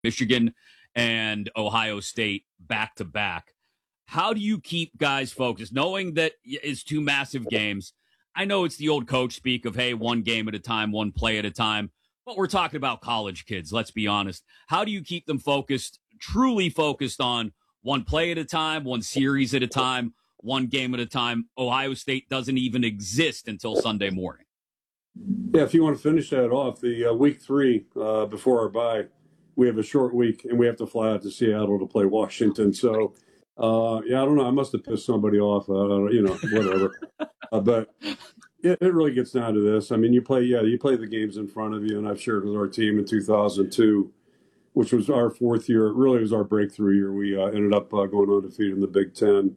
Michigan and Ohio State back to back. How do you keep guys focused, knowing that it's two massive games? I know it's the old coach speak of, hey, one game at a time, one play at a time, but we're talking about college kids, let's be honest. How do you keep them focused, truly focused on one play at a time, one series at a time, one game at a time? Ohio State doesn't even exist until Sunday morning. Yeah, if you want to finish that off, the week 3 before our bye, we have a short week, and we have to fly out to Seattle to play Washington. So, I don't know. I must have pissed somebody off. Whatever. But it really gets down to this. I mean, you play the games in front of you, and I've shared with our team in 2002, which was our 4th year. It really was our breakthrough year. We ended up going undefeated in the Big Ten.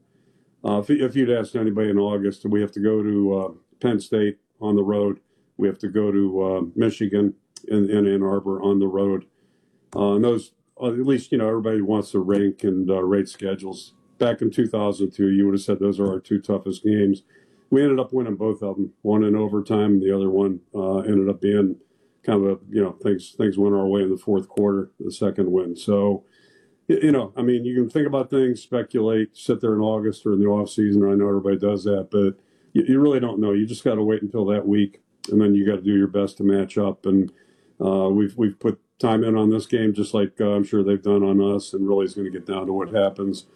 If you'd asked anybody in August, we have to go to Penn State on the road. We have to go to Michigan in Ann Arbor on the road. And those, at least, everybody wants to rank and rate schedules. Back in 2002, you would have said those are our 2 toughest games. We ended up winning both of them, one in overtime, the other one ended up being kind of things went our way in the 4th quarter, the second win. So, you can think about things, speculate, sit there in August or in the off season. I know everybody does that, but you really don't know. You just got to wait until that week, and then you got to do your best to match up. And we've put time in on this game, just like I'm sure they've done on us, and really it's going to get down to what happens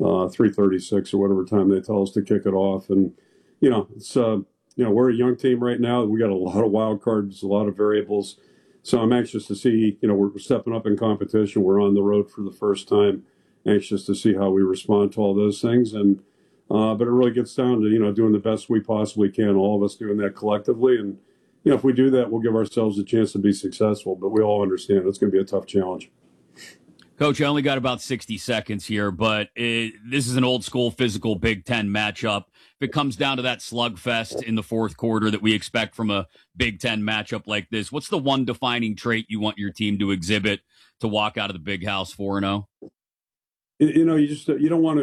3:36 or whatever time they tell us to kick it off. And it's we're a young team right now. We got a lot of wild cards, a lot of variables. So I'm anxious to see, we're stepping up in competition. We're on the road for the first time. Anxious to see how we respond to all those things. And but it really gets down to doing the best we possibly can. All of us doing that collectively, and if we do that, we'll give ourselves a chance to be successful. But we all understand it's going to be a tough challenge. Coach, I only got about 60 seconds here, but this is an old-school physical Big Ten matchup. If it comes down to that slugfest in the 4th quarter that we expect from a Big Ten matchup like this, what's the one defining trait you want your team to exhibit to walk out of the Big House 4-0? You don't want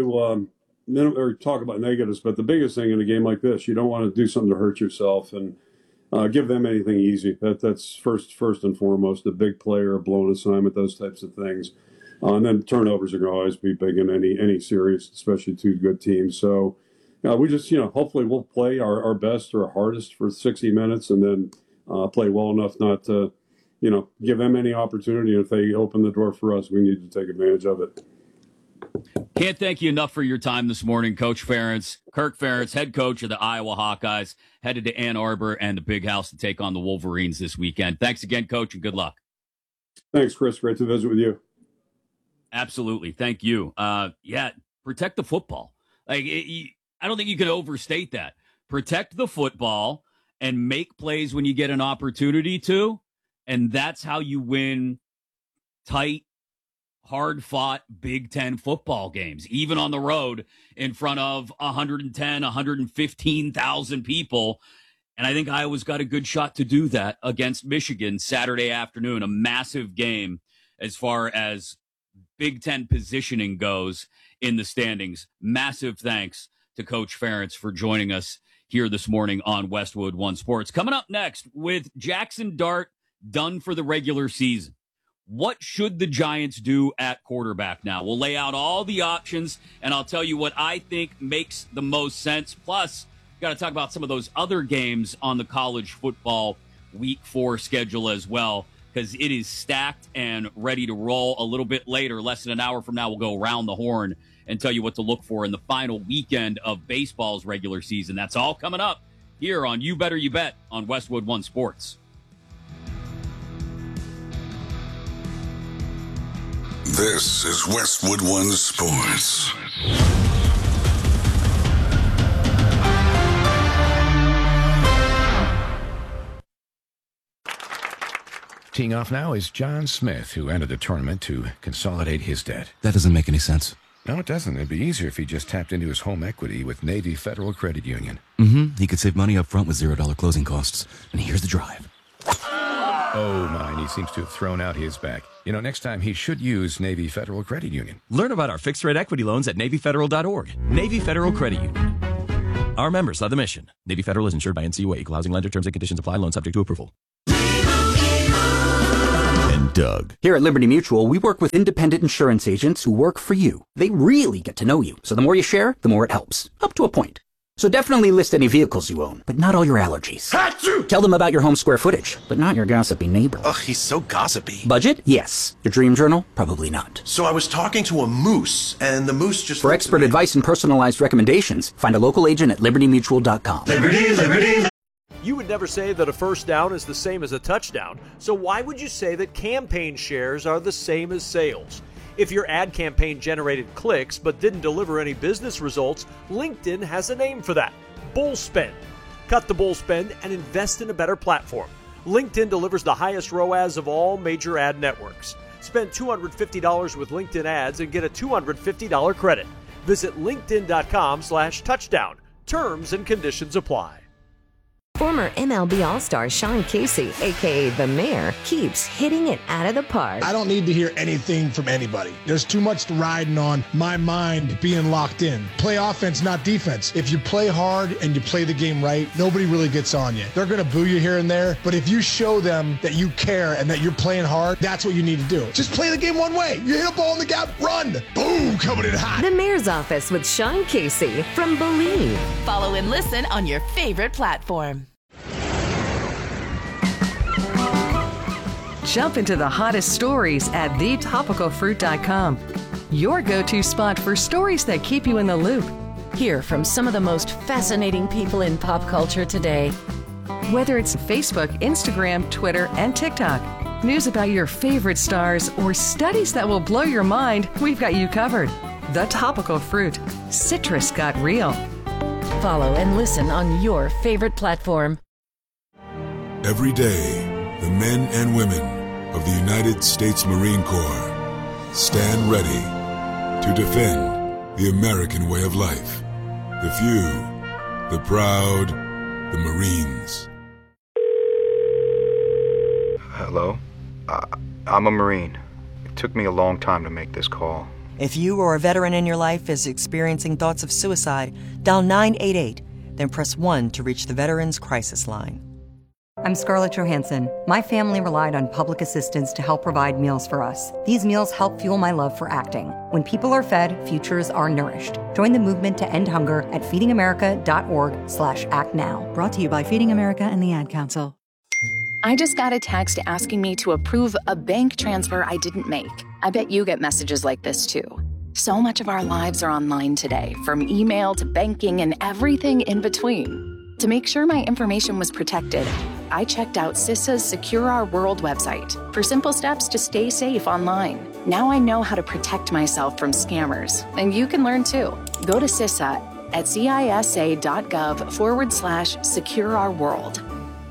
to or talk about negatives, but the biggest thing in a game like this, you don't want to do something to hurt yourself and give them anything easy. That's first and foremost. A big player, a blown assignment, those types of things. And then turnovers are going to always be big in any series, especially 2 good teams. So we just, hopefully we'll play our best or our hardest for 60 minutes and then play well enough not to, give them any opportunity. And if they open the door for us, we need to take advantage of it. Can't thank you enough for your time this morning, Coach Ferentz. Kirk Ferentz, head coach of the Iowa Hawkeyes, headed to Ann Arbor and the Big House to take on the Wolverines this weekend. Thanks again, Coach, and good luck. Thanks, Chris. Great to visit with you. Absolutely. Thank you. Protect the football. I don't think you can overstate that. Protect the football and make plays when you get an opportunity to, and that's how you win tight, hard-fought Big Ten football games, even on the road in front of 110, 115,000 people. And I think Iowa's got a good shot to do that against Michigan Saturday afternoon, a massive game as far as Big Ten positioning goes in the standings. Massive thanks to Coach Ferentz for joining us here this morning on Westwood One Sports. Coming up next, with Jackson Dart done for the regular season, what should the Giants do at quarterback now? We'll lay out all the options, and I'll tell you what I think makes the most sense. Plus, got to talk about some of those other games on the college football Week 4 schedule as well, because it is stacked and ready to roll. A little bit later, less than an hour from now, we'll go around the horn and tell you what to look for in the final weekend of baseball's regular season. That's all coming up here on You Better You Bet on Westwood One Sports. This is Westwood One Sports. Teeing off now is John Smith, who entered the tournament to consolidate his debt. That doesn't make any sense. No, it doesn't. It'd be easier if he just tapped into his home equity with Navy Federal Credit Union. He could save money up front with $0 closing costs. And here's the drive. Oh, my, and he seems to have thrown out his back. Next time he should use Navy Federal Credit Union. Learn about our fixed-rate equity loans at NavyFederal.org. Navy Federal Credit Union. Our members are the mission. Navy Federal is insured by NCUA. Equal housing lender. Terms and conditions apply. Loan subject to approval. Doug. Here at Liberty Mutual, we work with independent insurance agents who work for you. They really get to know you, so the more you share, the more it helps. Up to a point. So definitely list any vehicles you own, but not all your allergies. Achoo! Tell them about your home square footage, but not your gossipy neighbor. Ugh, he's so gossipy. Budget? Yes. Your dream journal? Probably not. So I was talking to a moose, and the moose just... For expert advice and personalized recommendations, find a local agent at libertymutual.com. Liberty. You would never say that a first down is the same as a touchdown, so why would you say that campaign shares are the same as sales? If your ad campaign generated clicks but didn't deliver any business results, LinkedIn has a name for that: bull spend. Cut the bull spend and invest in a better platform. LinkedIn delivers the highest ROAS of all major ad networks. Spend $250 with LinkedIn ads and get a $250 credit. Visit linkedin.com/touchdown. Terms and conditions apply. Former MLB All-Star Sean Casey, a.k.a. The Mayor, keeps hitting it out of the park. I don't need to hear anything from anybody. There's too much riding on my mind being locked in. Play offense, not defense. If you play hard and you play the game right, nobody really gets on you. They're going to boo you here and there, but if you show them that you care and that you're playing hard, that's what you need to do. Just play the game one way. You hit a ball in the gap, run. Boom, coming in hot. The Mayor's Office with Sean Casey from Believe. Follow and listen on your favorite platform. Jump into the hottest stories at thetopicalfruit.com. Your go-to spot for stories that keep you in the loop. Hear from some of the most fascinating people in pop culture today. Whether it's Facebook, Instagram, Twitter, and TikTok, news about your favorite stars, or studies that will blow your mind, we've got you covered. The Topical Fruit. Citrus got real. Follow and listen on your favorite platform. Every day, the men and women of the United States Marine Corps stand ready to defend the American way of life. The few, the proud, the Marines. Hello? I'm a Marine. It took me a long time to make this call. If you or a veteran in your life is experiencing thoughts of suicide, dial 988, then press 1 to reach the Veterans Crisis Line. I'm Scarlett Johansson. My family relied on public assistance to help provide meals for us. These meals help fuel my love for acting. When people are fed, futures are nourished. Join the movement to end hunger at feedingamerica.org/actnow. Brought to you by Feeding America and the Ad Council. I just got a text asking me to approve a bank transfer I didn't make. I bet you get messages like this too. So much of our lives are online today, from email to banking and everything in between. To make sure my information was protected, I checked out CISA's Secure Our World website for simple steps to stay safe online. Now I know how to protect myself from scammers, and you can learn too. Go to CISA at cisa.gov/Secure Our World.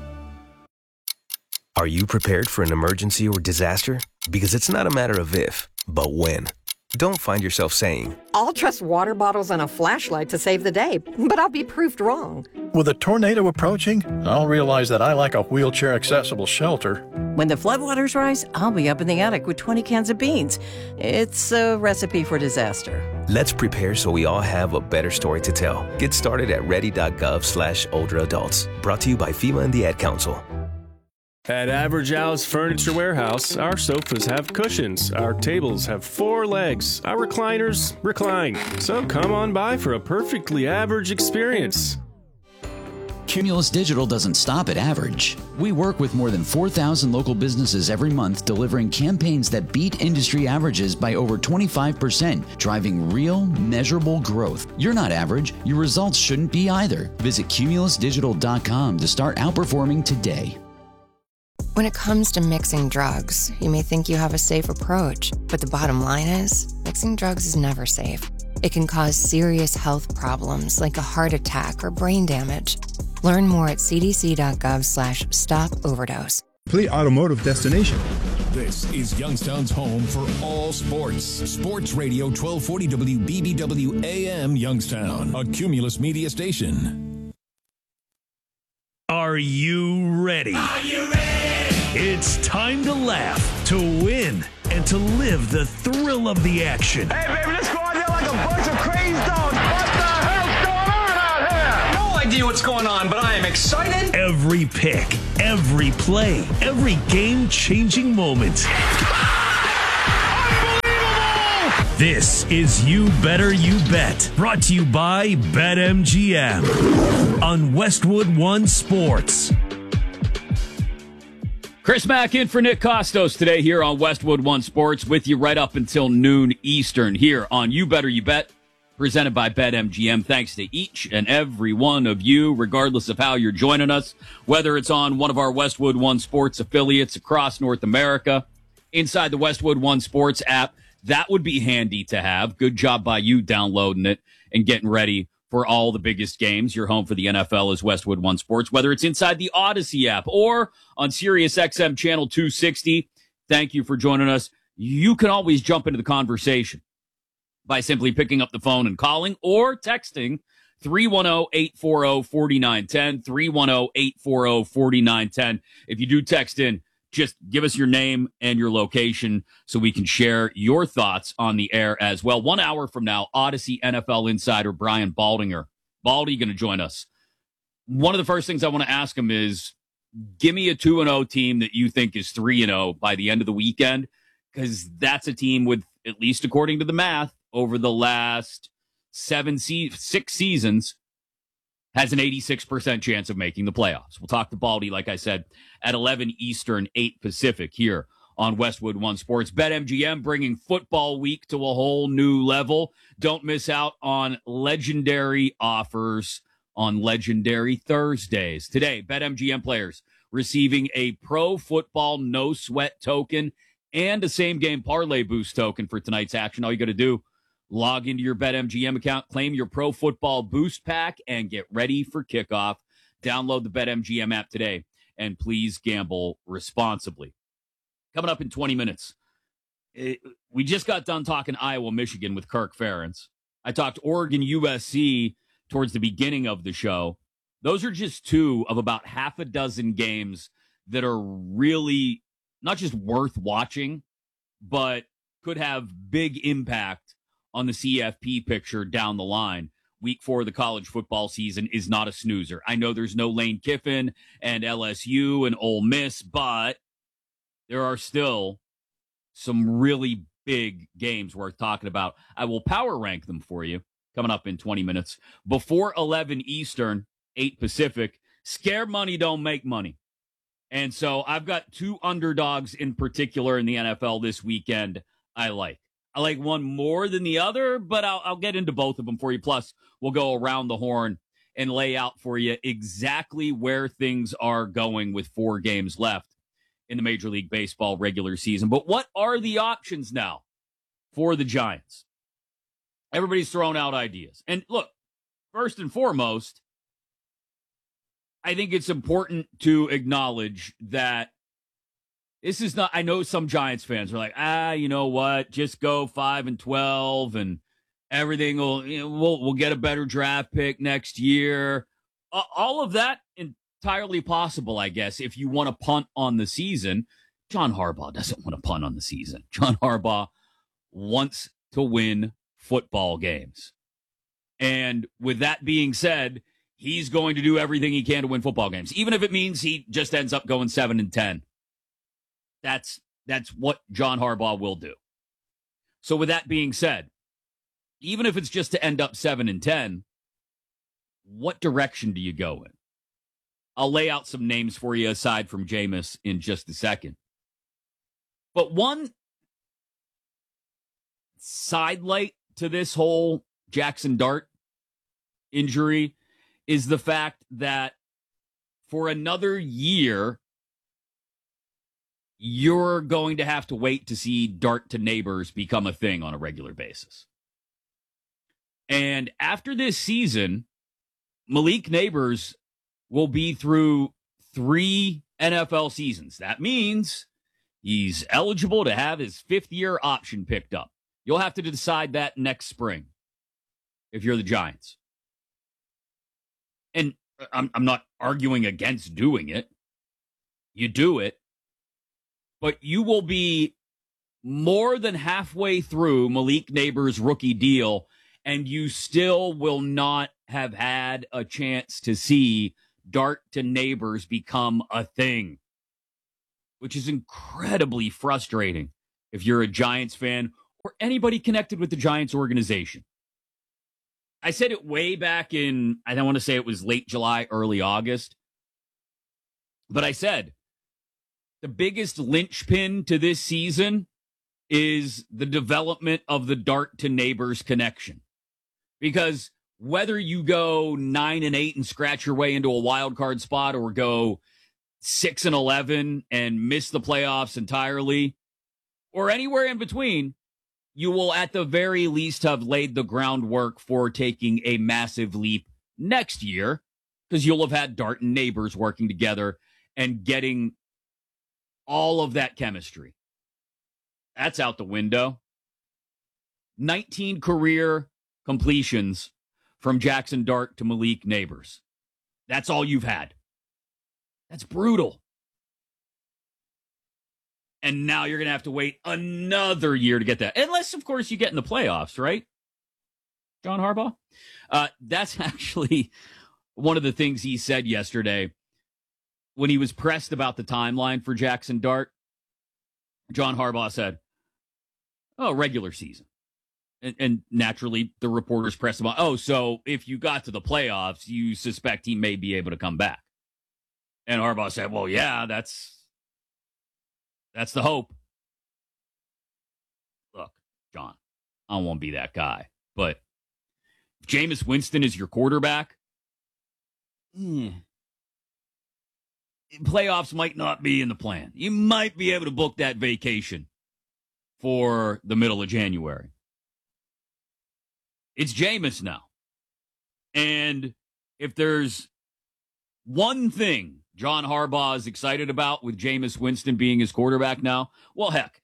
Are you prepared for an emergency or disaster? Because it's not a matter of if, but when. Don't find yourself saying, I'll trust water bottles and a flashlight to save the day, but I'll be proved wrong. With a tornado approaching, I'll realize that I lack a wheelchair-accessible shelter. When the floodwaters rise, I'll be up in the attic with 20 cans of beans. It's a recipe for disaster. Let's prepare so we all have a better story to tell. Get started at ready.gov/older adults. Brought to you by FEMA and the Ad Council. At Average Al's Furniture Warehouse, our sofas have cushions, our tables have 4 legs, our recliners recline. So come on by for a perfectly average experience. Cumulus Digital doesn't stop at average. We work with more than 4,000 local businesses every month, delivering campaigns that beat industry averages by over 25%, driving real, measurable growth. You're not average. Your results shouldn't be either. Visit cumulusdigital.com to start outperforming today. When it comes to mixing drugs, you may think you have a safe approach, but the bottom line is, mixing drugs is never safe. It can cause serious health problems like a heart attack or brain damage. Learn more at cdc.gov/stop-overdose. Complete automotive destination. This is Youngstown's home for all sports. Sports Radio 1240 WBBW AM Youngstown, a Cumulus media station. Are you ready? Are you ready? It's time to laugh, to win, and to live the thrill of the action. Hey, baby, let's go out there like a bunch of crazy dogs. What the hell's going on out here? No idea what's going on, but I am excited. Every pick, every play, every game-changing moment. This is You Better You Bet, brought to you by BetMGM on Westwood One Sports. Chris Mack in for Nick Costos today here on Westwood One Sports, with you right up until noon Eastern here on You Better You Bet, presented by BetMGM. Thanks to each and every one of you, regardless of how you're joining us, whether it's on one of our Westwood One Sports affiliates across North America, inside the Westwood One Sports app. That would be handy to have. Good job by you downloading it and getting ready for all the biggest games. Your home for the NFL is Westwood One Sports, whether it's inside the Odyssey app or on Sirius XM Channel 260. Thank you for joining us. You can always jump into the conversation by simply picking up the phone and calling or texting 310-840-4910, 310-840-4910. If you do text in, just give us your name and your location so we can share your thoughts on the air as well. 1 hour from now, Odyssey NFL insider Brian Baldinger. Baldy going to join us. One of the first things I want to ask him is, give me a 2-0 team that you think is 3-0 by the end of the weekend, because that's a team with, at least according to the math, over the last 6 seasons, has an 86% chance of making the playoffs. We'll talk to Baldy, like I said, at 11 Eastern, 8 Pacific here on Westwood One Sports. BetMGM bringing football week to a whole new level. Don't miss out on legendary offers on Legendary Thursdays. Today, BetMGM players receiving a Pro Football No Sweat token and a same-game parlay boost token for tonight's action. All you got to do, log into your BetMGM account, claim your Pro Football Boost Pack, and get ready for kickoff. Download the BetMGM app today, and please gamble responsibly. Coming up in 20 minutes, we just got done talking Iowa, Michigan with Kirk Ferentz. I talked Oregon, USC towards the beginning of the show. Those are just two of about half a dozen games that are really not just worth watching, but could have big impact on the CFP picture down the line. Week 4 of the college football season is not a snoozer. I know there's no Lane Kiffin and LSU and Ole Miss, but there are still some really big games worth talking about. I will power rank them for you coming up in 20 minutes. Before 11 Eastern, 8 Pacific, scare money don't make money. And so I've got 2 underdogs in particular in the NFL this weekend I like. I like one more than the other, but I'll get into both of them for you. Plus, we'll go around the horn and lay out for you exactly where things are going with 4 games left in the Major League Baseball regular season. But what are the options now for the Giants? Everybody's throwing out ideas. And look, first and foremost, I think it's important to acknowledge that this is not, I know some Giants fans are like, you know what? Just go 5-12 and everything will, we'll get a better draft pick next year. All of that entirely possible, I guess, if you want to punt on the season. John Harbaugh doesn't want to punt on the season. John Harbaugh wants to win football games. And with that being said, he's going to do everything he can to win football games, even if it means he just ends up going 7-10. That's what John Harbaugh will do. So with that being said, even if it's just to end up 7-10, what direction do you go in? I'll lay out some names for you aside from Jameis in just a second. But one sidelight to this whole Jackson Dart injury is the fact that for another year, you're going to have to wait to see Dart to Neighbors become a thing on a regular basis. And after this season, Malik Neighbors will be through 3 NFL seasons. That means he's eligible to have his 5th-year option picked up. You'll have to decide that next spring if you're the Giants. And I'm not arguing against doing it. You do it. But you will be more than halfway through Malik Neighbors' rookie deal, and you still will not have had a chance to see Dart to Neighbors become a thing, which is incredibly frustrating if you're a Giants fan or anybody connected with the Giants organization. I said it way back in, I don't want to say it was late July, early August, but I said the biggest linchpin to this season is the development of the Dart to Neighbors connection. Because whether you go 9-8 and scratch your way into a wild card spot or go 6-11 and miss the playoffs entirely, or anywhere in between, you will at the very least have laid the groundwork for taking a massive leap next year, because you'll have had Dart and Neighbors working together and getting all of that chemistry. That's out the window. 19 career completions from Jackson Dart to Malik Neighbors. That's all you've had. That's brutal. And now you're going to have to wait another year to get that. Unless, of course, you get in the playoffs, right? John Harbaugh? That's actually one of the things he said yesterday when he was pressed about the timeline for Jackson Dart. John Harbaugh said, oh, regular season. And naturally, the reporters pressed him on, oh, so if you got to the playoffs, you suspect he may be able to come back. And Harbaugh said, well, yeah, that's the hope. Look, John, I don't want to be that guy. But if Jameis Winston is your quarterback, playoffs might not be in the plan. You might be able to book that vacation for the middle of January. It's Jameis now. And if there's one thing John Harbaugh is excited about with Jameis Winston being his quarterback now, well, heck,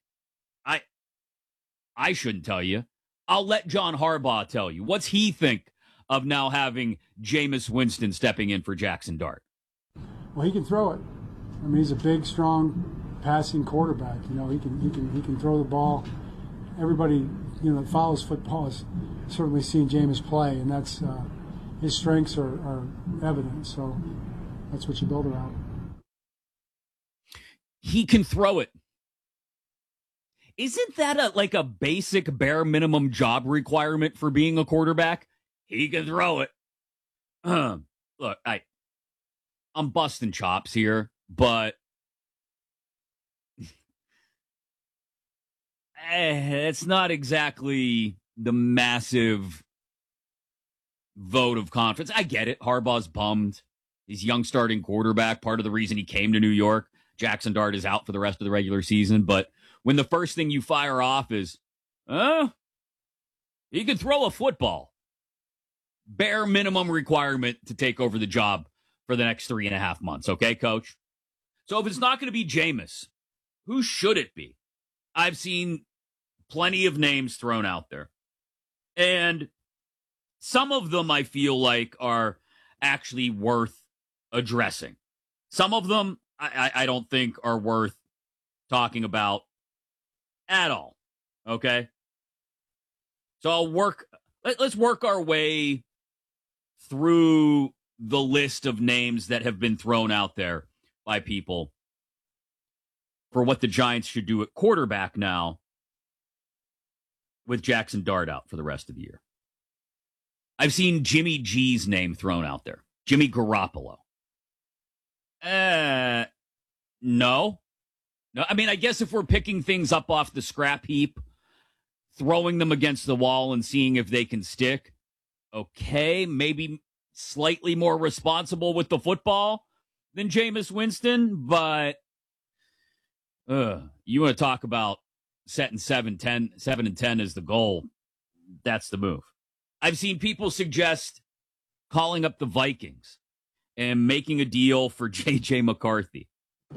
I shouldn't tell you. I'll let John Harbaugh tell you. What's he think of now having Jameis Winston stepping in for Jackson Dart? Well, he can throw it. I mean, he's a big, strong, passing quarterback. You know, he can throw the ball. Everybody, that follows football has certainly seen Jameis play, and that's his strengths are evident. So that's what you build around. He can throw it. Isn't that like a basic bare minimum job requirement for being a quarterback? He can throw it. Look, I'm busting chops here, but it's not exactly the massive vote of confidence. I get it. Harbaugh's bummed. He's young starting quarterback. Part of the reason he came to New York. Jackson Dart is out for the rest of the regular season. But when the first thing you fire off is, he can throw a football. Bare minimum requirement to take over the job for the next 3.5 months. Okay, coach? So if it's not going to be Jameis, who should it be? I've seen plenty of names thrown out there. And some of them I feel like are actually worth addressing. Some of them I don't think are worth talking about at all. Okay? So let's work our way through the list of names that have been thrown out there by people for what the Giants should do at quarterback now with Jackson Dart out for the rest of the year. I've seen Jimmy G's name thrown out there. Jimmy Garoppolo. No. I mean, I guess if we're picking things up off the scrap heap, throwing them against the wall and seeing if they can stick, okay, maybe slightly more responsible with the football than Jameis Winston, but you want to talk about setting 7-10 as the goal, that's the move. I've seen people suggest calling up the Vikings and making a deal for J.J. McCarthy.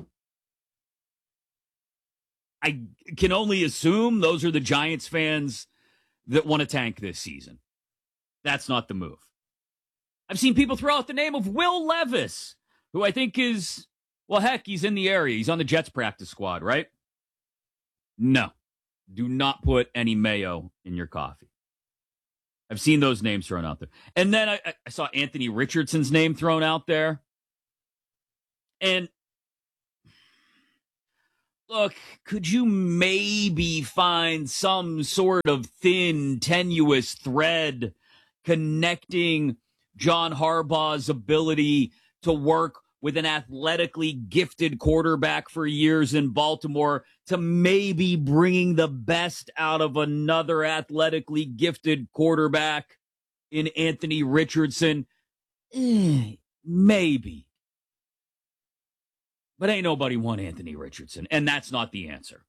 I can only assume those are the Giants fans that want to tank this season. That's not the move. I've seen people throw out the name of Will Levis, who I think is, well, heck, he's in the area. He's on the Jets practice squad, right? No. Do not put any mayo in your coffee. I've seen those names thrown out there. And then I saw Anthony Richardson's name thrown out there. And look, could you maybe find some sort of thin, tenuous thread connecting John Harbaugh's ability to work with an athletically gifted quarterback for years in Baltimore to maybe bringing the best out of another athletically gifted quarterback in Anthony Richardson? Maybe. But ain't nobody want Anthony Richardson, and that's not the answer.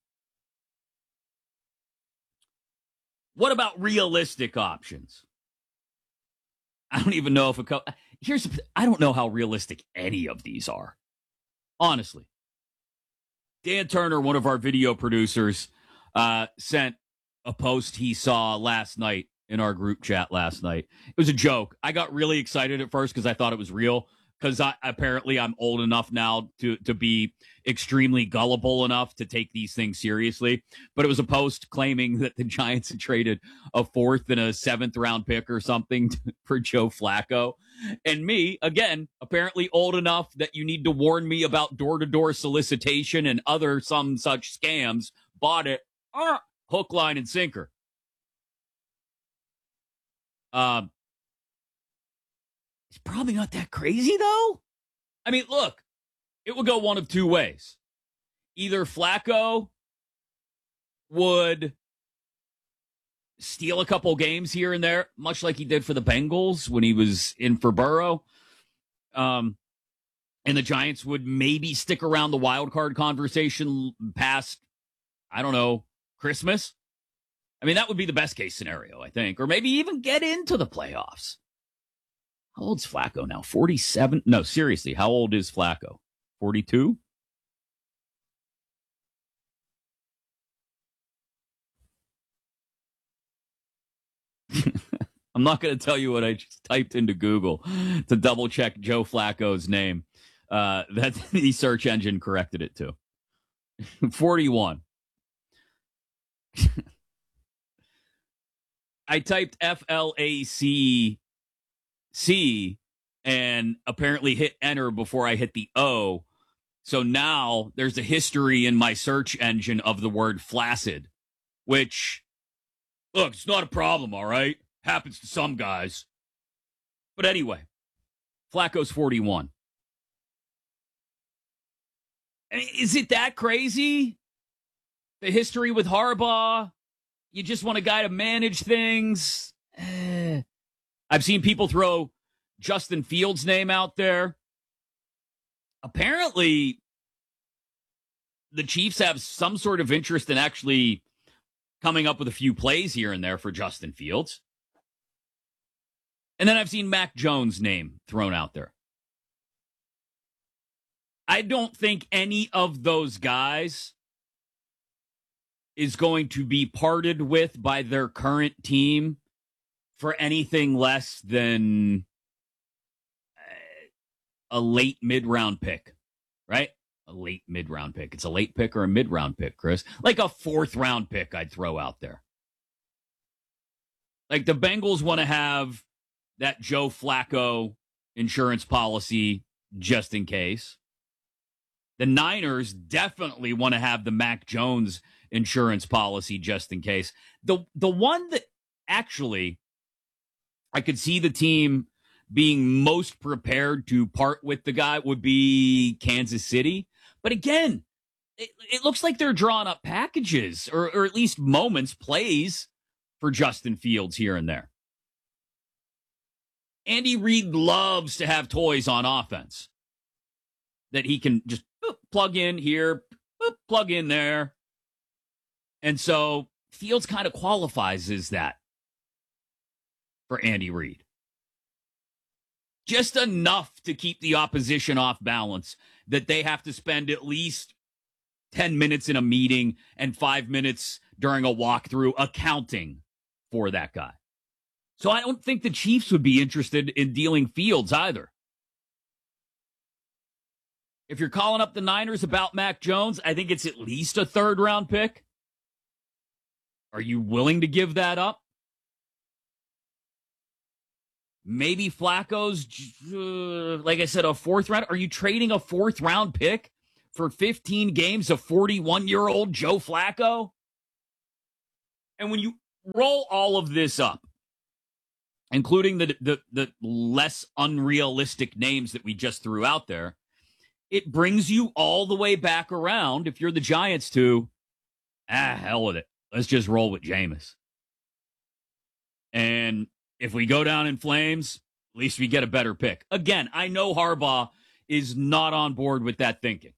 What about realistic options? I don't even know if I don't know how realistic any of these are. Honestly. Dan Turner, one of our video producers, sent a post he saw last night in our group chat last night. It was a joke. I got really excited at first because I thought it was real, because apparently I'm old enough now to be extremely gullible enough to take these things seriously. But it was a post claiming that the Giants had traded a 4th and a 7th round pick or something for Joe Flacco. And me, again, apparently old enough that you need to warn me about door-to-door solicitation and other some such scams, bought it, hook, line, and sinker. It's probably not that crazy, though. I mean, look, it would go one of two ways. Either Flacco would steal a couple games here and there, much like he did for the Bengals when he was in for Burrow. And the Giants would maybe stick around the wild card conversation past, I don't know, Christmas. I mean, that would be the best case scenario, I think. Or maybe even get into the playoffs. How old's Flacco now? 47? No, seriously, how old is Flacco? 42? I'm not going to tell you what I just typed into Google to double check Joe Flacco's name. That the search engine corrected it to. 41. I typed FLACC and apparently hit enter before I hit the O. So now there's a history in my search engine of the word flaccid, which, look, it's not a problem, all right? Happens to some guys. But anyway, Flacco's 41. I mean, is it that crazy? The history with Harbaugh? You just want a guy to manage things? I've seen people throw Justin Fields' name out there. Apparently, the Chiefs have some sort of interest in actually coming up with a few plays here and there for Justin Fields. And then I've seen Mac Jones' name thrown out there. I don't think any of those guys is going to be parted with by their current team for anything less than a late mid-round pick, right? A late mid-round pick. It's a late pick or a mid-round pick, Chris. Like a 4th-round pick I'd throw out there. Like the Bengals want to have that Joe Flacco insurance policy just in case. The Niners definitely want to have the Mac Jones insurance policy just in case. The one that actually I could see the team being most prepared to part with the guy would be Kansas City. But again, it looks like they're drawing up packages or at least moments, plays for Justin Fields here and there. Andy Reid loves to have toys on offense that he can just plug in here, plug in there. And so Fields kind of qualifies as that for Andy Reid. Just enough to keep the opposition off balance that they have to spend at least 10 minutes in a meeting and 5 minutes during a walkthrough accounting for that guy. So I don't think the Chiefs would be interested in dealing Fields either. If you're calling up the Niners about Mac Jones, I think it's at least a 3rd-round pick. Are you willing to give that up? Maybe Flacco's, like I said, a 4th round. Are you trading a 4th round pick for 15 games of 41-year-old Joe Flacco? And when you roll all of this up, including the less unrealistic names that we just threw out there, it brings you all the way back around, if you're the Giants, to, hell with it. Let's just roll with Jameis. And if we go down in flames, at least we get a better pick. Again, I know Harbaugh is not on board with that thinking.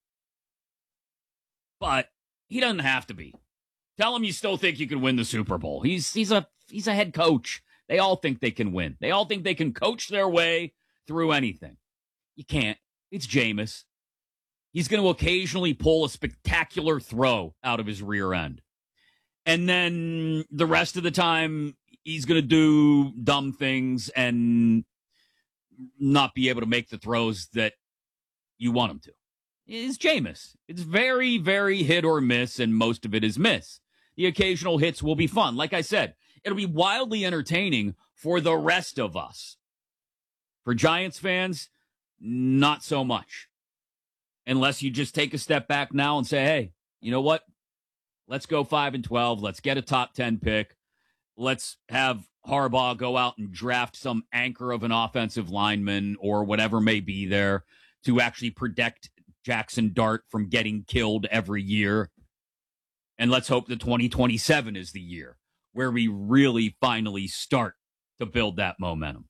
But he doesn't have to be. Tell him you still think you can win the Super Bowl. He's a head coach. They all think they can win. They all think they can coach their way through anything. You can't. It's Jameis. He's going to occasionally pull a spectacular throw out of his rear end. And then the rest of the time, he's going to do dumb things and not be able to make the throws that you want him to. It's Jameis. It's very, very hit or miss, and most of it is miss. The occasional hits will be fun. Like I said, it'll be wildly entertaining for the rest of us. For Giants fans, not so much. Unless you just take a step back now and say, hey, you know what? Let's go 5-12. Let's get a top 10 pick. Let's have Harbaugh go out and draft some anchor of an offensive lineman or whatever may be there to actually protect Jackson Dart from getting killed every year. And let's hope that 2027 is the year where we really finally start to build that momentum.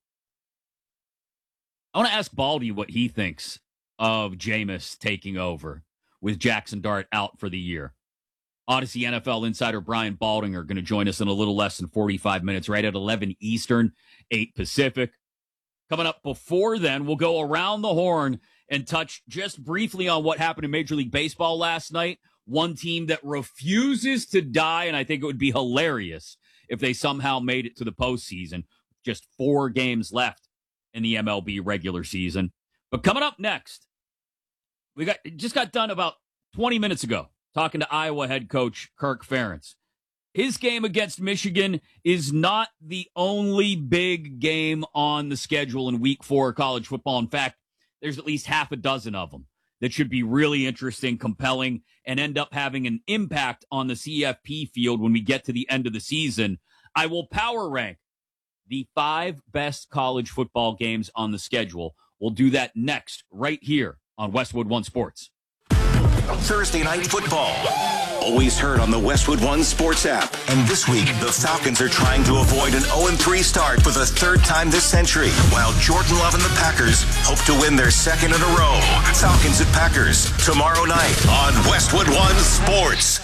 I want to ask Baldy what he thinks of Jameis taking over with Jackson Dart out for the year. Odyssey NFL insider Brian Baldinger going to join us in a little less than 45 minutes, right at 11 Eastern, 8 Pacific. Coming up before then, we'll go around the horn and touch just briefly on what happened in Major League Baseball last night. One team that refuses to die, and I think it would be hilarious if they somehow made it to the postseason. Just 4 games left in the MLB regular season. But coming up next, we just got done about 20 minutes ago talking to Iowa head coach Kirk Ferentz. His game against Michigan is not the only big game on the schedule in Week 4 of college football. In fact, there's at least half a dozen of them that should be really interesting, compelling, and end up having an impact on the CFP field when we get to the end of the season. I will power rank the 5 best college football games on the schedule. We'll do that next, right here on Westwood One Sports. Thursday night football. Always heard on the Westwood One Sports app. And this week, the Falcons are trying to avoid an 0-3 start for the 3rd time this century, while Jordan Love and the Packers hope to win their 2nd in a row. Falcons at Packers, tomorrow night on Westwood One Sports.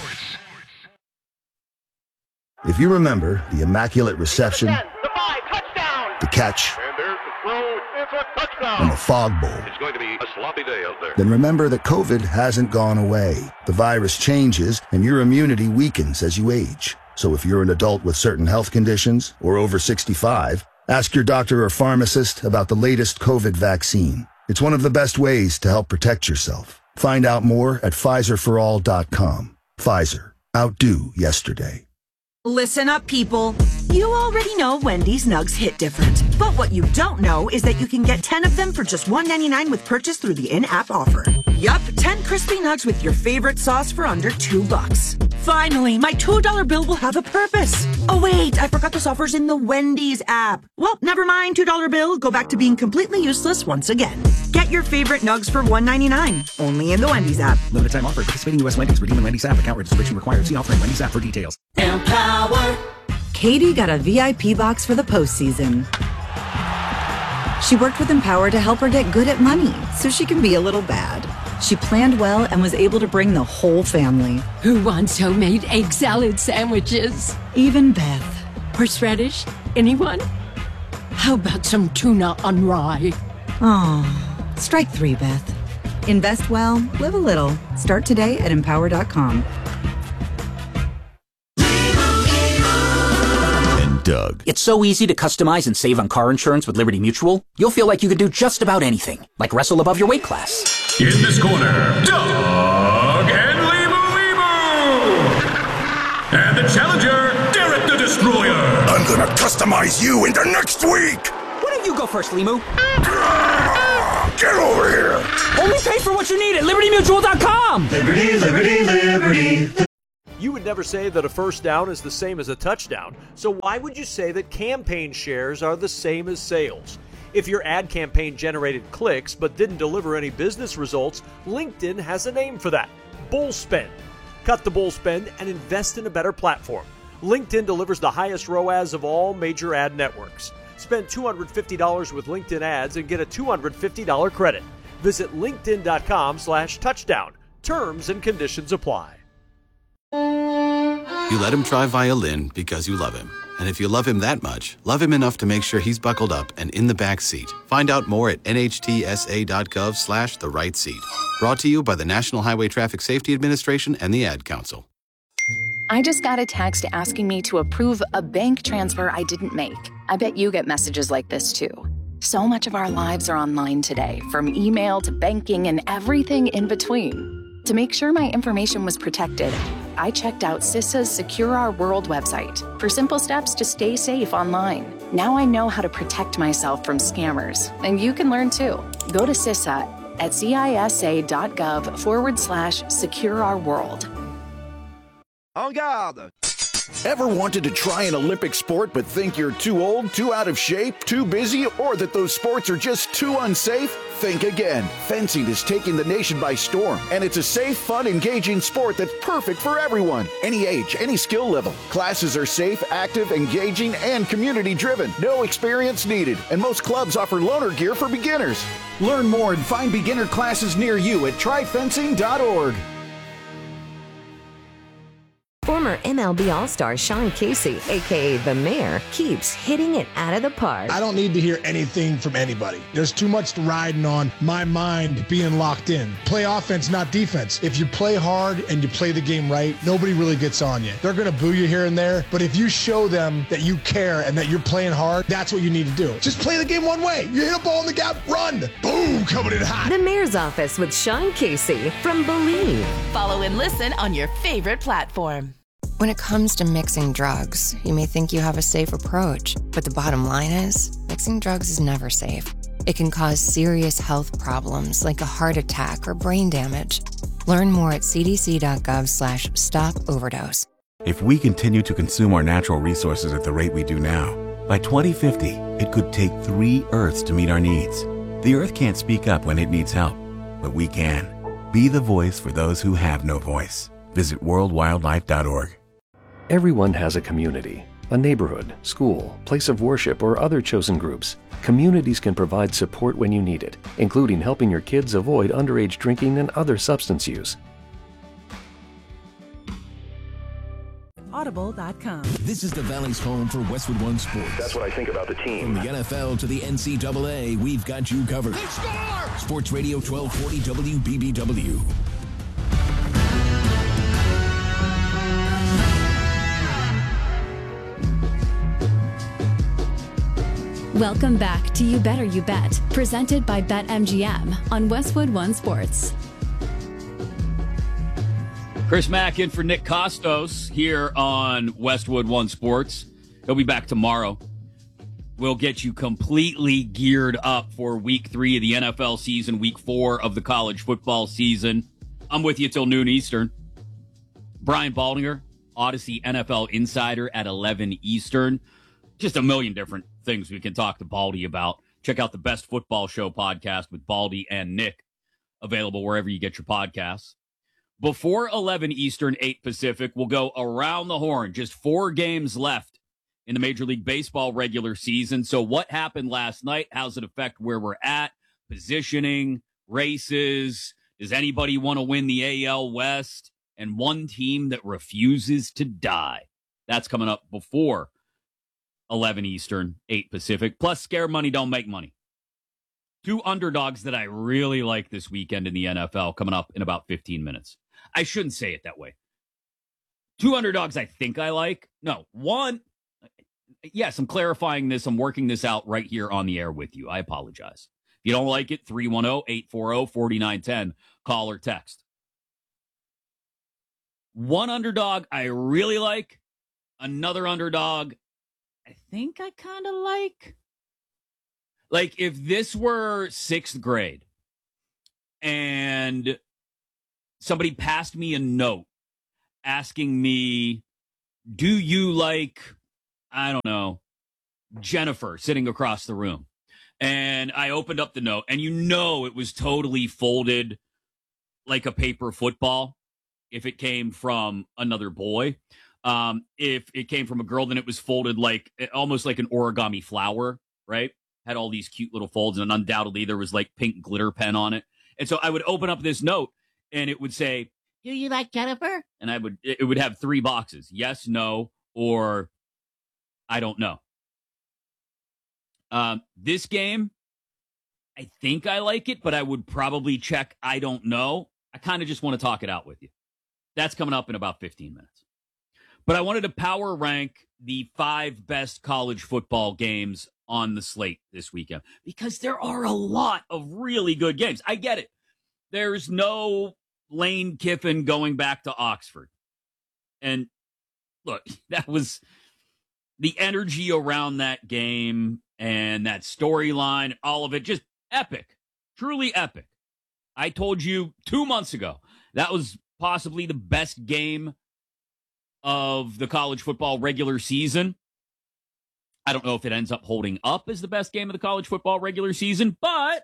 If you remember the immaculate reception, the catch, and the fog bowl, it's going to be a sloppy day out there. Then remember that COVID hasn't gone away. The virus changes and your immunity weakens as you age. So if you're an adult with certain health conditions or over 65, ask your doctor or pharmacist about the latest COVID vaccine. It's one of the best ways to help protect yourself. Find out more at PfizerForAll.com. Pfizer. Outdo yesterday. Listen up, people. You already know Wendy's Nugs hit different. But what you don't know is that you can get 10 of them for just $1.99 with purchase through the in-app offer. Yup, 10 crispy nugs with your favorite sauce for under $2. Finally, my $2 bill will have a purpose. Oh wait, I forgot this offer's in the Wendy's app. Well, never mind, $2 bill, go back to being completely useless once again. Get your favorite nugs for $1.99, only in the Wendy's app. Limited time offer. Participating U.S. Wendy's. Redeem in Wendy's app. Account registration required. See offering Wendy's app for details. Empower. Katie got a VIP box for the postseason. She worked with Empower to help her get good at money, so she can be a little bad. She planned well and was able to bring the whole family. Who wants homemade egg salad sandwiches? Even Beth. Horseradish? Anyone? How about some tuna on rye? Oh, strike 3, Beth. Invest well, live a little. Start today at Empower.com. Doug. It's so easy to customize and save on car insurance with Liberty Mutual. You'll feel like you could do just about anything, like wrestle above your weight class. In this corner, Doug and Leemu. And the challenger, Derek the Destroyer. I'm gonna customize you into next week. What You go first, Limu. Get over here! Only pay for what you need at LibertyMutual.com! Liberty, liberty, liberty. You would never say that a first down is the same as a touchdown, so why would you say that campaign shares are the same as sales? If your ad campaign generated clicks but didn't deliver any business results, LinkedIn has a name for that: bull spend. Cut the bull spend and invest in a better platform. LinkedIn delivers the highest ROAS of all major ad networks. Spend $250 with LinkedIn ads and get a $250 credit. Visit linkedin.com/touchdown. Terms and conditions apply. You let him try violin because you love him. And if you love him that much, love him enough to make sure he's buckled up and in the back seat. Find out more at nhtsa.gov/the right seat. Brought to you by the National Highway Traffic Safety Administration and the Ad Council. I just got a text asking me to approve a bank transfer I didn't make. I bet you get messages like this too. So much of our lives are online today, from email to banking and everything in between. To make sure my information was protected, I checked out CISA's Secure Our World website for simple steps to stay safe online. Now I know how to protect myself from scammers, and you can learn too. Go to CISA at CISA.gov/Secure Our World. En garde! Ever wanted to try an Olympic sport but think you're too old, too out of shape, too busy, or that those sports are just too unsafe? Think again. Fencing is taking the nation by storm, and it's a safe, fun, engaging sport that's perfect for everyone. Any age, any skill level. Classes are safe, active, engaging, and community-driven. No experience needed, and most clubs offer loaner gear for beginners. Learn more and find beginner classes near you at tryfencing.org. Former MLB All-Star Sean Casey, a.k.a. The Mayor, keeps hitting it out of the park. I don't need to hear anything from anybody. There's too much riding on my mind being locked in. Play offense, not defense. If you play hard and you play the game right, nobody really gets on you. They're going to boo you here and there, but if you show them that you care and that you're playing hard, that's what you need to do. Just play the game one way. You hit a ball in the gap, run. Boom, coming in hot. The Mayor's Office with Sean Casey from Believe. Follow and listen on your favorite platform. When it comes to mixing drugs, you may think you have a safe approach, but the bottom line is, mixing drugs is never safe. It can cause serious health problems like a heart attack or brain damage. Learn more at cdc.gov/stop-overdose. If we continue to consume our natural resources at the rate we do now, by 2050, it could take 3 Earths to meet our needs. The Earth can't speak up when it needs help, but we can. Be the voice for those who have no voice. Visit worldwildlife.org. Everyone has a community, a neighborhood, school, place of worship, or other chosen groups. Communities can provide support when you need it, including helping your kids avoid underage drinking and other substance use. Audible.com. This is the Valley's home for Westwood One Sports. That's what I think about the team. From the NFL to the NCAA, we've got you covered. Sports Radio 1240 WBBW. Welcome back to You Better You Bet, presented by BetMGM on Westwood One Sports. Chris Mack in for Nick Costos here on Westwood One Sports. He'll be back tomorrow. We'll get you completely geared up for week 3 of the NFL season, week 4 of the college football season. I'm with you till noon Eastern. Brian Baldinger, Odyssey NFL Insider at 11 Eastern. Just a million different things we can talk to Baldy about. Check out the Best Football Show podcast with Baldy and Nick, available wherever you get your podcasts. Before 11 Eastern, 8 Pacific, we'll go around the horn. Just 4 games left in the Major League Baseball regular season. So what happened last night? How's it affect where we're at? Positioning, races. Does anybody want to win the AL West? And one team that refuses to die. That's coming up before 11 Eastern, 8 Pacific. Plus, scare money don't make money. 2 underdogs that I really like this weekend in the NFL coming up in about 15 minutes. I shouldn't say it that way. 2 underdogs I think I like. No, 1. Yes, I'm clarifying this. I'm working this out right here on the air with you. I apologize. If you don't like it, 310-840-4910. Call or text. 1 underdog I really like. Another underdog I think I kind of like. Like, if this were 6th grade and somebody passed me a note asking me, do you like, I don't know, Jennifer sitting across the room? And I opened up the note, and it was totally folded like a paper football if it came from another boy. If it came from a girl, then it was folded like almost like an origami flower, right? Had all these cute little folds, and undoubtedly there was like pink glitter pen on it. And so I would open up this note, and it would say, do you like Jennifer? And it would have 3 boxes: yes, no, or I don't know. This game, I think I like it, but I would probably check I don't know. I kind of just want to talk it out with you. That's coming up in about 15 minutes. But I wanted to power rank the 5 best college football games on the slate this weekend, because there are a lot of really good games. I get it. There's no Lane Kiffin going back to Oxford. And look, that was the energy around that game and that storyline, all of it, just epic, truly epic. I told you 2 months ago that was possibly the best game of the college football regular season. I don't know if it ends up holding up as the best game of the college football regular season, but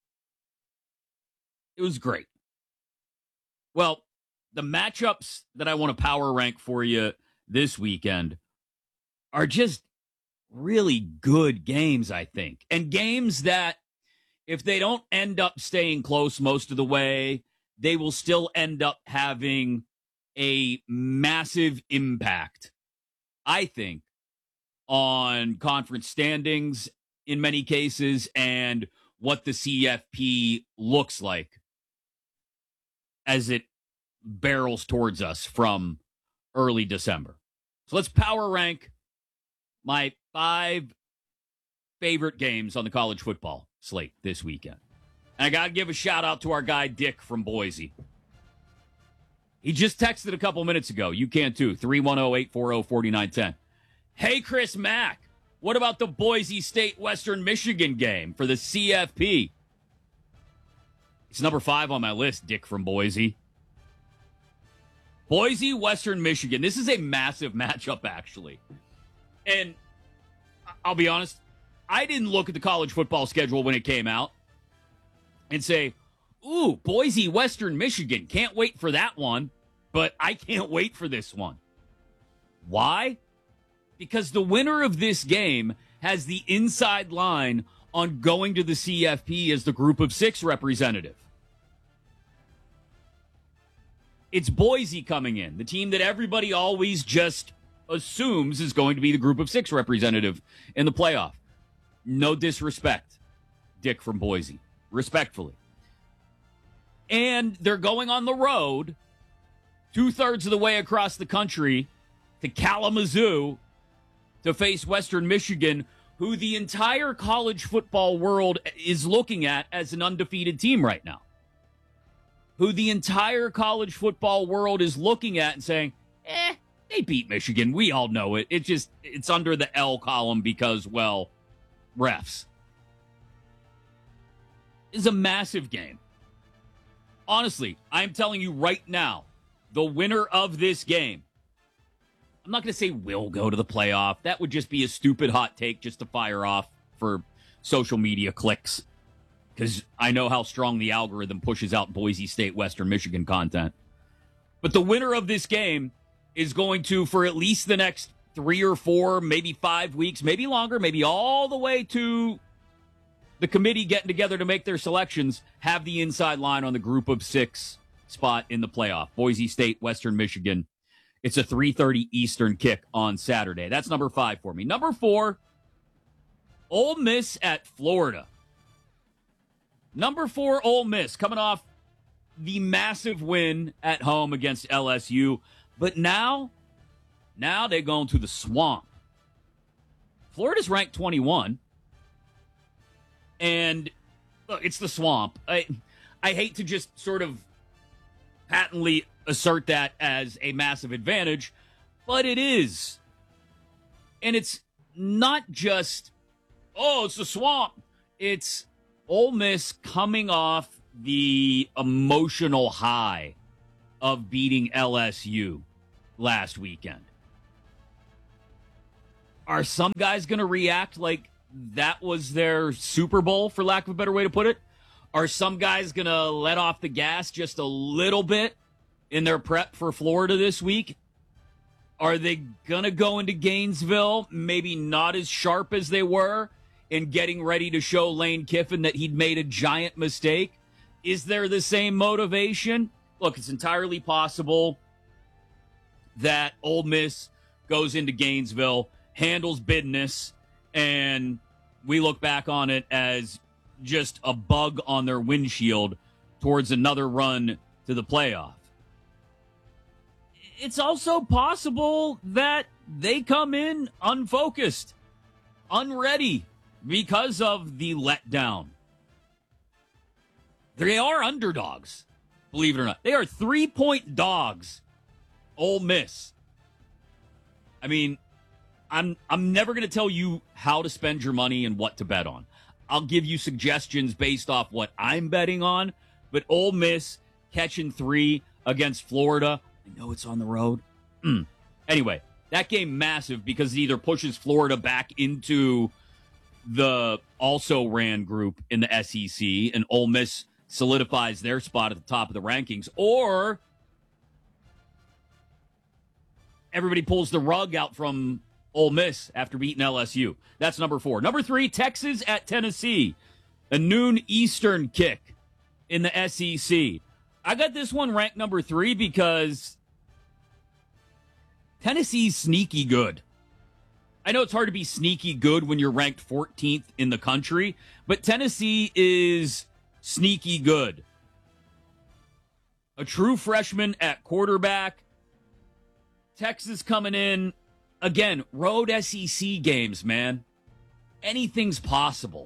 it was great. Well, the matchups that I want to power rank for you this weekend are just really good games, I think. And games that, if they don't end up staying close most of the way, they will still end up having a massive impact, I think, on conference standings in many cases and what the CFP looks like as it barrels towards us from early December. So let's power rank my 5 favorite games on the college football slate this weekend. And I got to give a shout out to our guy Dick from Boise. He just texted a couple minutes ago. You can too. 310-840-4910. Hey, Chris Mack, what about the Boise State Western Michigan game for the CFP? It's number 5 on my list, Dick from Boise. Boise, Western Michigan. This is a massive matchup, actually. And I'll be honest, I didn't look at the college football schedule when it came out and say, ooh, Boise, Western Michigan. Can't wait for that one, but I can't wait for this one. Why? Because the winner of this game has the inside line on going to the CFP as the Group of 6 representative. It's Boise coming in, the team that everybody always just assumes is going to be the Group of 6 representative in the playoff. No disrespect, Dick from Boise. Respectfully. And they're going on the road 2/3 of the way across the country to Kalamazoo to face Western Michigan, who the entire college football world is looking at as an undefeated team right now. Who the entire college football world is looking at and saying, they beat Michigan. We all know it. It's under the L column because, well, refs. It's a massive game. Honestly, I'm telling you right now, the winner of this game, I'm not going to say will go to the playoff. That would just be a stupid hot take just to fire off for social media clicks. Because I know how strong the algorithm pushes out Boise State, Western Michigan content. But the winner of this game is going to, for at least the next 3 or 4, maybe 5 weeks, maybe longer, maybe all the way to the committee getting together to make their selections, have the inside line on the Group of 6 spot in the playoff. Boise State, Western Michigan. It's a 3:30 Eastern kick on Saturday. That's number 5 for me. Number 4, Ole Miss at Florida. Number 4, Ole Miss, coming off the massive win at home against LSU. But now they're going to the swamp. Florida's ranked 21. And look, it's the swamp. I hate to just sort of patently assert that as a massive advantage, but it is. And it's not just, it's the swamp. It's Ole Miss coming off the emotional high of beating LSU last weekend. Are some guys going to react like that was their Super Bowl, for lack of a better way to put it? Are some guys going to let off the gas just a little bit in their prep for Florida this week? Are they going to go into Gainesville maybe not as sharp as they were in getting ready to show Lane Kiffin that he'd made a giant mistake? Is there the same motivation? Look, it's entirely possible that Ole Miss goes into Gainesville, handles business, and we look back on it as just a bug on their windshield towards another run to the playoff. It's also possible that they come in unfocused, unready because of the letdown. They are underdogs, believe it or not. They are 3-point dogs, Ole Miss. I mean, I'm never going to tell you how to spend your money and what to bet on. I'll give you suggestions based off what I'm betting on, but Ole Miss catching 3 against Florida, I know it's on the road. Anyway, that game massive because it either pushes Florida back into the also-ran group in the SEC and Ole Miss solidifies their spot at the top of the rankings, or everybody pulls the rug out from Ole Miss after beating LSU. That's number 4. Number 3, Texas at Tennessee. A noon Eastern kick in the SEC. I got this one ranked number 3 because Tennessee's sneaky good. I know it's hard to be sneaky good when you're ranked 14th in the country, but Tennessee is sneaky good. A true freshman at quarterback. Texas coming in. Again, road SEC games, man. Anything's possible.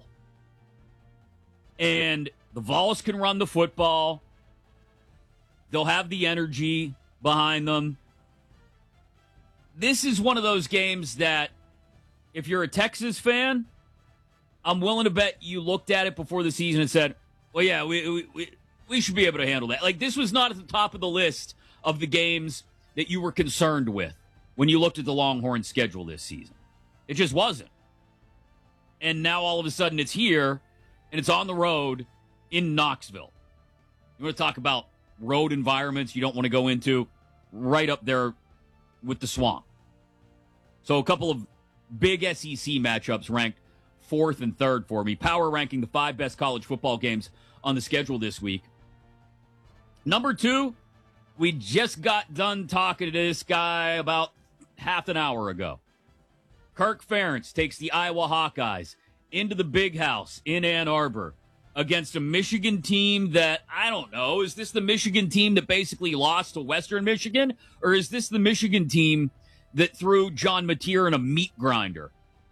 And the Vols can run the football. They'll have the energy behind them. This is one of those games that, if you're a Texas fan, I'm willing to bet you looked at it before the season and said, well, yeah, we should be able to handle that. Like, this was not at the top of the list of the games that you were concerned with when you looked at the Longhorn schedule this season. It just wasn't. And now all of a sudden it's here, and it's on the road in Knoxville. You want to talk about road environments you don't want to go into? Right up there with the Swamp. So a couple of big SEC matchups ranked 4th and 3rd for me. Power ranking the 5 best college football games on the schedule this week. Number 2, we just got done talking to this guy about half an hour ago. Kirk Ferentz takes the Iowa Hawkeyes into the Big House in Ann Arbor against a Michigan team that, I don't know, is this the Michigan team that basically lost to Western Michigan? Or is this the Michigan team that threw John Mateer in a meat grinder?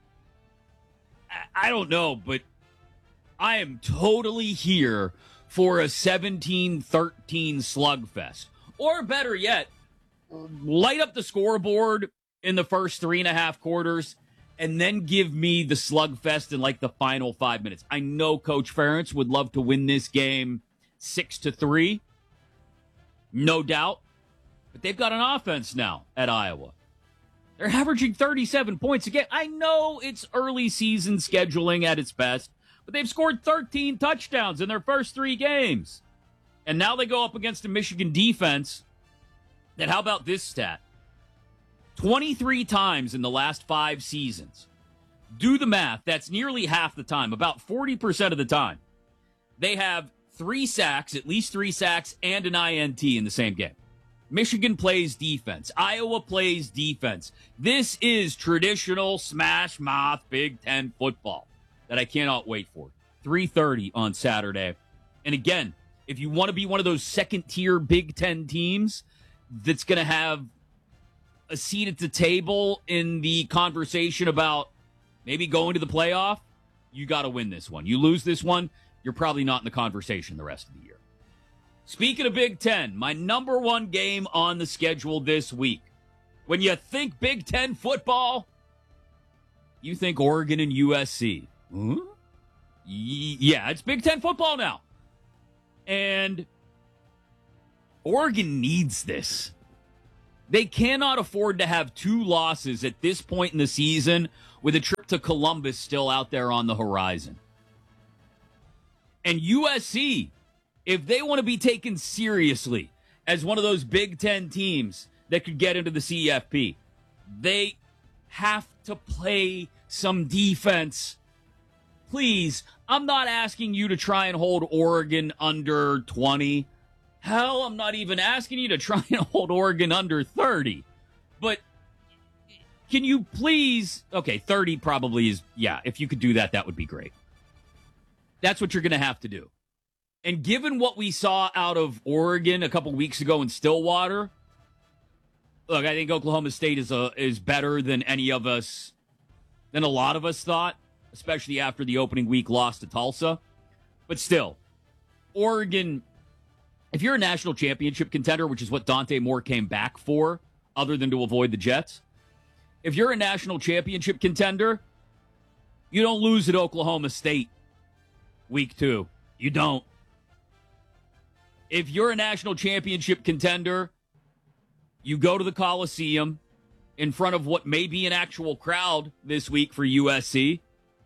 I don't know, but I am totally here for a 17-13 slugfest. Or better yet, light up the scoreboard in the first 3.5 quarters and then give me the slugfest in like the final 5 minutes. I know Coach Ferentz would love to win this game 6-3. No doubt. But they've got an offense now at Iowa. They're averaging 37 points a game. I know it's early season scheduling at its best, but they've scored 13 touchdowns in their first 3 games. And now they go up against a Michigan defense that, how about this stat? 23 times in the last 5 seasons. Do the math. That's nearly half the time, about 40% of the time. They have 3 sacks, at least 3 sacks, and an INT in the same game. Michigan plays defense. Iowa plays defense. This is traditional smash mouth Big Ten football that I cannot wait for. 3:30 on Saturday. And again, if you want to be one of those second-tier Big Ten teams that's going to have a seat at the table in the conversation about maybe going to the playoff, you got to win this one. You lose this one, you're probably not in the conversation the rest of the year. Speaking of Big Ten, my number 1 game on the schedule this week. When you think Big Ten football, you think Oregon and USC. Yeah, it's Big Ten football now. And Oregon needs this. They cannot afford to have 2 losses at this point in the season with a trip to Columbus still out there on the horizon. And USC, if they want to be taken seriously as one of those Big Ten teams that could get into the CFP, they have to play some defense. Please, I'm not asking you to try and hold Oregon under 20. Hell, I'm not even asking you to try and hold Oregon under 30. But can you please... Okay, 30 probably is... Yeah, if you could do that, that would be great. That's what you're going to have to do. And given what we saw out of Oregon a couple weeks ago in Stillwater, look, I think Oklahoma State is better than any of us, than a lot of us thought, especially after the opening week loss to Tulsa. But still, Oregon, if you're a national championship contender, which is what Dante Moore came back for, other than to avoid the Jets, if you're a national championship contender, you don't lose at Oklahoma State week 2. You don't. If you're a national championship contender, you go to the Coliseum in front of what may be an actual crowd this week for USC,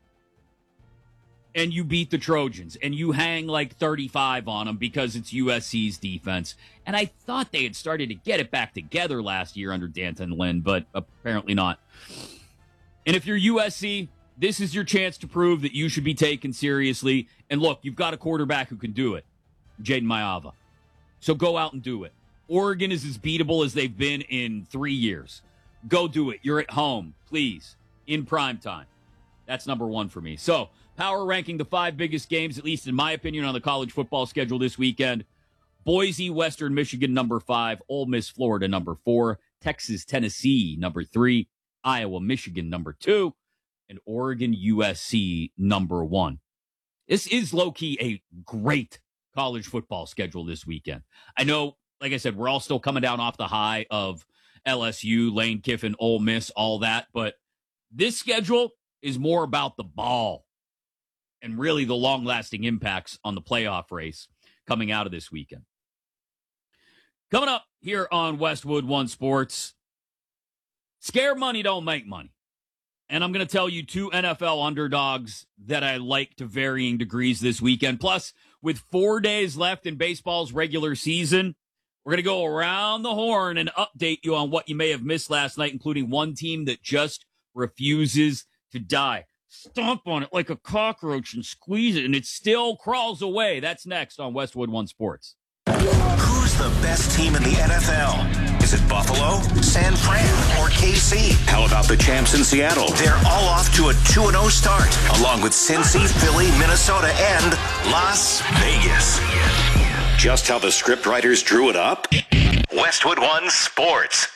and you beat the Trojans, and you hang like 35 on them because it's USC's defense. And I thought they had started to get it back together last year under D'Anton Lynn, but apparently not. And if you're USC, this is your chance to prove that you should be taken seriously. And look, you've got a quarterback who can do it, Jaden Maiava. So go out and do it. Oregon is as beatable as they've been in 3 years. Go do it. You're at home, please, in prime time. That's number 1 for me. So, power ranking the 5 biggest games, at least in my opinion, on the college football schedule this weekend. Boise, Western Michigan, number 5. Ole Miss, Florida, number 4. Texas, Tennessee, number 3. Iowa, Michigan, number 2. And Oregon, USC, number 1. This is low-key a great college football schedule this weekend. I know, like I said, we're all still coming down off the high of LSU, Lane Kiffin, Ole Miss, all that. But this schedule is more about the ball and really the long-lasting impacts on the playoff race coming out of this weekend. Coming up here on Westwood One Sports, scare money don't make money. And I'm going to tell you 2 NFL underdogs that I like to varying degrees this weekend. Plus, with 4 days left in baseball's regular season, we're going to go around the horn and update you on what you may have missed last night, including one team that just refuses to die. Stomp on it like a cockroach and squeeze it, and it still crawls away. That's next on Westwood One Sports. Who's the best team in the NFL? Is it Buffalo, San Fran, or KC? How about the champs in Seattle? They're all off to a 2-0 start, along with Cincy, Philly, Minnesota, and Las Vegas. Just how the script writers drew it up? Westwood One Sports.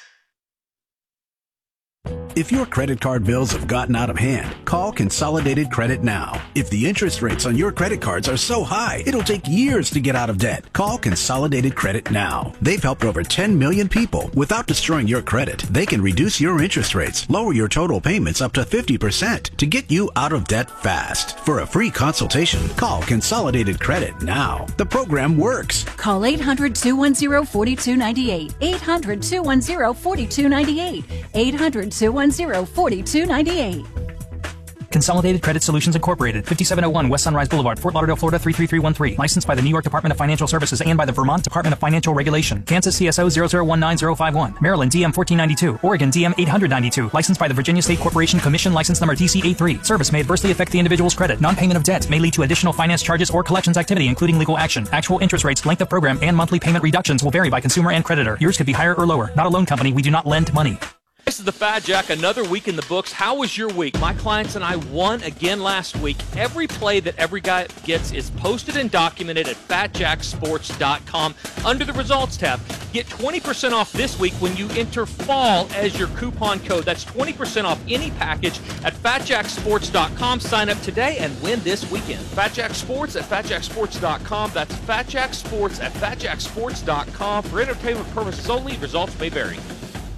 If your credit card bills have gotten out of hand, call Consolidated Credit now. If the interest rates on your credit cards are so high, it'll take years to get out of debt. Call Consolidated Credit now. They've helped over 10 million people without destroying your credit. They can reduce your interest rates, lower your total payments up to 50% to get you out of debt fast. For a free consultation, call Consolidated Credit now. The program works. Call 800-210-4298. 800-210-4298. 800-210-4298. Consolidated Credit Solutions Incorporated, 5701 West Sunrise Boulevard, Fort Lauderdale, Florida 33313. Licensed by the New York Department of Financial Services and by the Vermont Department of Financial Regulation. Kansas CSO 0019051. Maryland DM 1492. Oregon DM 892. Licensed by the Virginia State Corporation Commission. License number TC83. Service may adversely affect the individual's credit. Non-payment of debt may lead to additional finance charges or collections activity, including legal action. Actual interest rates, length of program, and monthly payment reductions will vary by consumer and creditor. Yours could be higher or lower. Not a loan company. We do not lend money. This is the Fat Jack, another week in the books. How was your week? My clients and I won again last week. Every play that every guy gets is posted and documented at FatJackSports.com under the Results tab. Get 20% off this week when you enter FALL as your coupon code. That's 20% off any package at FatJackSports.com. Sign up today and win this weekend. FatJack Sports at FatJackSports.com. That's FatJack Sports at FatJackSports.com. For entertainment purposes only, results may vary.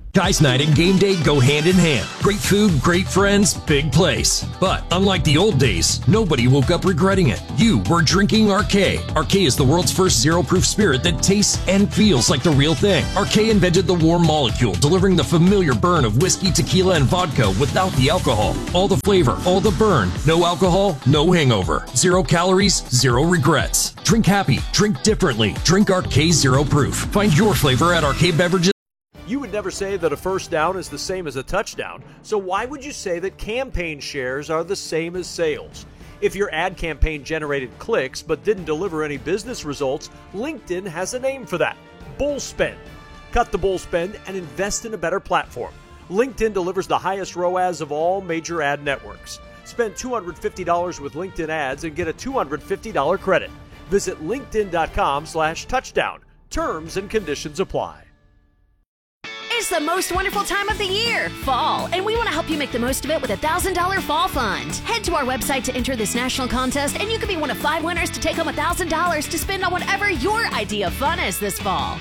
Guys night and game day go hand in hand. Great food, great friends, big place. But unlike the old days, nobody woke up regretting it. You were drinking RK. RK is the world's first zero-proof spirit that tastes and feels like the real thing. RK invented the warm molecule, delivering the familiar burn of whiskey, tequila, and vodka without the alcohol. All the flavor, all the burn. No alcohol, no hangover. 0 calories, 0 regrets. Drink happy, drink differently. Drink RK Zero Proof. Find your flavor at RK Beverages. You would never say that a first down is the same as a touchdown, so why would you say that campaign shares are the same as sales? If your ad campaign generated clicks but didn't deliver any business results, LinkedIn has a name for that: bull spend. Cut the bull spend and invest in a better platform. LinkedIn delivers the highest ROAS of all major ad networks. Spend $250 with LinkedIn ads and get a $250 credit. Visit linkedin.com/touchdown. Terms and conditions apply. It's the most wonderful time of the year, fall, and we want to help you make the most of it with a $1,000 fall fund. Head to our website to enter this national contest, and you could be one of 5 winners to take home $1,000 to spend on whatever your idea of fun is this fall.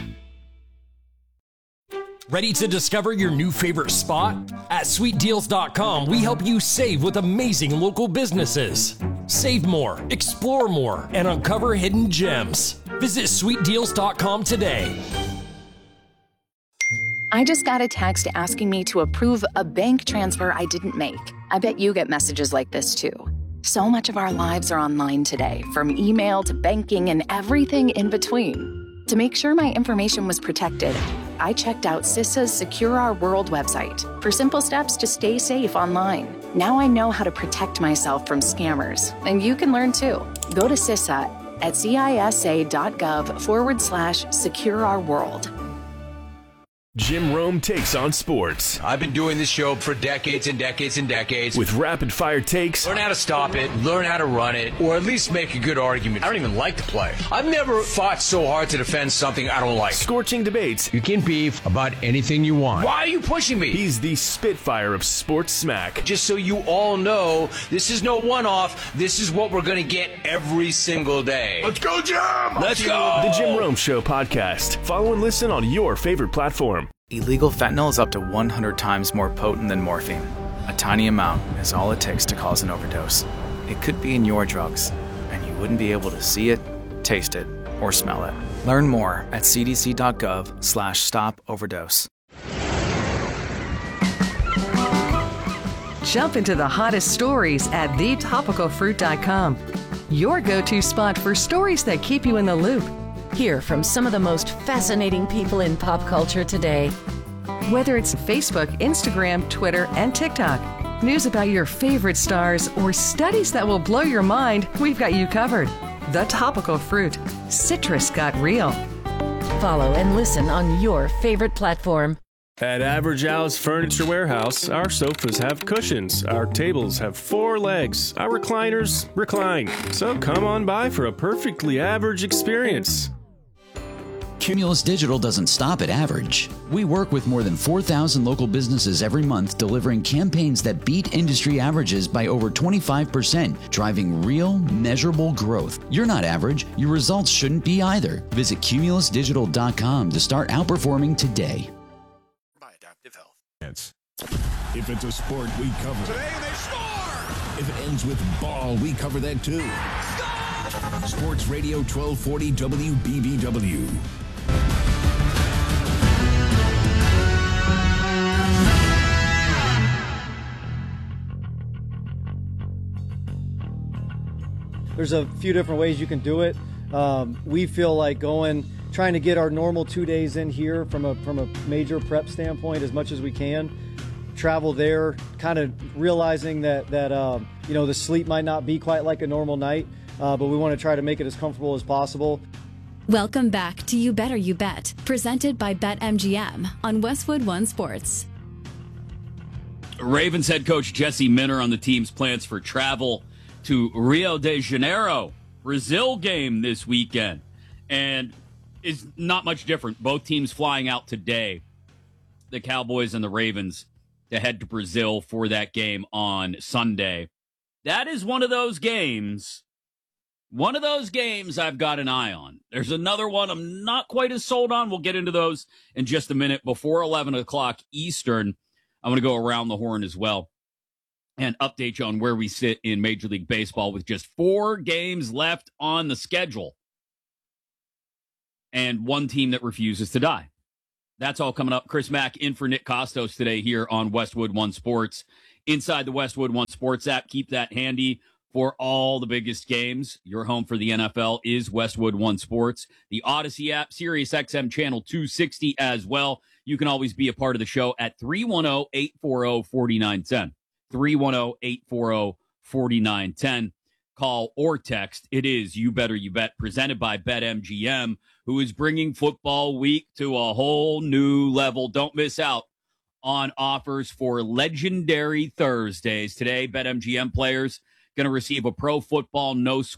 Ready to discover your new favorite spot? At sweetdeals.com, we help you save with amazing local businesses. Save more, explore more, and uncover hidden gems. Visit sweetdeals.com today. I just got a text asking me to approve a bank transfer I didn't make. I bet you get messages like this too. So much of our lives are online today, from email to banking and everything in between. To make sure my information was protected, I checked out CISA's Secure Our World website for simple steps to stay safe online. Now I know how to protect myself from scammers, and you can learn too. Go to CISA at cisa.gov/Secure Our World. Jim Rome takes on sports. I've been doing this show for decades and decades and decades. With rapid-fire takes. Learn how to stop it, learn how to run it, or at least make a good argument. I don't even like the play. I've never fought so hard to defend something I don't like. Scorching debates. You can beef about anything you want. Why are you pushing me? He's the Spitfire of sports smack. Just so you all know, this is no one-off. This is what we're going to get every single day. Let's go, Jim! Let's go! The Jim Rome Show podcast. Follow and listen on your favorite platform. Illegal fentanyl is up to 100 times more potent than morphine. A tiny amount is all it takes to cause an overdose. It could be in your drugs, and you wouldn't be able to see it, taste it, or smell it. Learn more at cdc.gov/stop-overdose. Jump into the hottest stories at thetopicalfruit.com. Your go-to spot for stories that keep you in the loop. Hear from some of the most fascinating people in pop culture today. Whether it's Facebook, Instagram, Twitter, and TikTok, news about your favorite stars, or studies that will blow your mind, we've got you covered. The Topical Fruit. Citrus got real. Follow and listen on your favorite platform. At Average Al's Furniture Warehouse, our sofas have cushions, our tables have 4 legs, our recliners recline. So come on by for a perfectly average experience. Cumulus Digital doesn't stop at average. We work with more than 4,000 local businesses every month, delivering campaigns that beat industry averages by over 25%, driving real, measurable growth. You're not average. Your results shouldn't be either. Visit cumulusdigital.com to start outperforming today. If it's a sport, we cover it. Today they score! If it ends with ball, we cover that too. Score! Sports Radio 1240 WBBW. There's a few different ways you can do it. We feel like trying to get our normal 2 days in here from a major prep standpoint as much as we can. Travel there, kind of realizing that the sleep might not be quite like a normal night, but we want to try to make it as comfortable as possible. Welcome back to You Better You Bet, presented by BetMGM on Westwood One Sports. Ravens head coach Jesse Minter on the team's plans for travel to Rio de Janeiro, Brazil game this weekend. And it's not much different. Both teams flying out today, the Cowboys and the Ravens, to head to Brazil for that game on Sunday. That is one of those games One of those games I've got an eye on. There's another one I'm not quite as sold on. We'll get into those in just a minute. Before 11 o'clock Eastern, I'm going to go around the horn as well and update you on where we sit in Major League Baseball with just 4 games left on the schedule and one team that refuses to die. That's all coming up. Chris Mack in for Nick Costos today here on Westwood One Sports. Inside the Westwood One Sports app, keep that handy for all the biggest games. Your home for the NFL is Westwood One Sports. The Odyssey app, Sirius XM Channel 260 as well. You can always be a part of the show at 310-840-4910. 310-840-4910. Call or text. It is You Better You Bet, presented by BetMGM, who is bringing football week to a whole new level. Don't miss out on offers for Legendary Thursdays. Today, BetMGM players going to receive a Pro Football No